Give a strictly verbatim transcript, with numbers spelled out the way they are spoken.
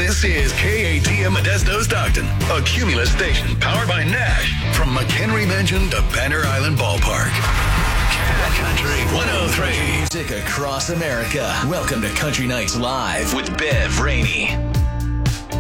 This is K A T M Modesto Stockton, a Cumulus station powered by Nash from McHenry Mansion to Banner Island Ballpark. Cat Country one oh three. Music across America. Welcome to Country Nights Live with Bev Rainey.